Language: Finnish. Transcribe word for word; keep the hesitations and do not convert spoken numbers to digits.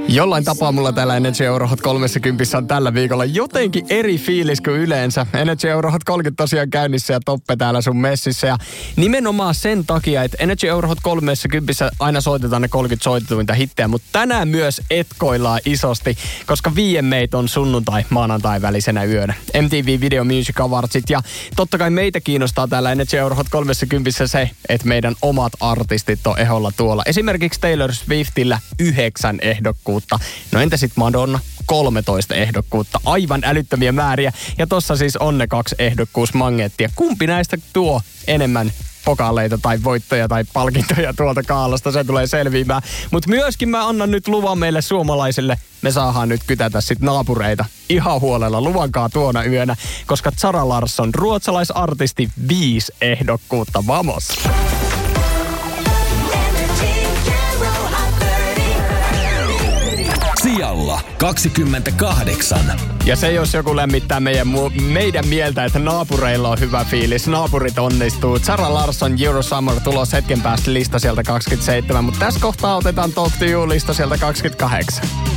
Jollain tapaa mulla täällä Energy Euro Hot kolmekymmentä on tällä viikolla jotenkin eri fiilis kuin yleensä. Energy Euro Hot kolmekymmentä tosiaan käynnissä ja Toppe täällä sun messissä. Ja nimenomaan sen takia, että Energy Euro Hot kolmekymmentä aina soitetaan ne kolmekymmentä soitetuinta hittejä, mutta tänään myös etkoillaan isosti, koska V M A:t on sunnuntai maanantai välisenä yönä. M T V Video Music Awardsit ja totta kai meitä kiinnostaa täällä Energy Euro Hot kolmekymmentä se, että meidän omat artistit on eholla tuolla. Esimerkiksi Taylor Swiftillä yhdeksän ehdokkuutta. No entä sit Madonna? kolmetoista ehdokkuutta. Aivan älyttömiä määriä. Ja tossa siis on ne kaksi ehdokkuusmagneettia. Kumpi näistä tuo enemmän pokaaleita tai voittoja tai palkintoja tuolta kaalasta? Se tulee selviämään. Mutta myöskin mä annan nyt luvan meille suomalaisille. Me saadaan nyt kytätä sit naapureita ihan huolella. Luvankaa tuona yönä, koska Zara Larsson, ruotsalaisartisti, viisi ehdokkuutta. Vamos! Sijalla kaksikymmentäkahdeksan. Ja se jos joku lämmittää meidän, meidän mieltä, että naapureilla on hyvä fiilis. Naapurit onnistuu. Zara Larsson, Euro Summer tulos hetken päästä lista sieltä kaksikymmentäseitsemän. Mutta tässä kohtaa otetaan Talk to You -lista sieltä kaksikymmentäkahdeksan.